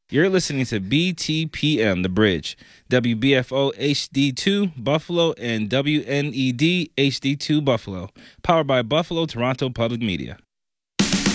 You're listening to BTPM, The Bridge, WBFO HD2 Buffalo, and WNED HD2 Buffalo, powered by Buffalo Toronto Public Media.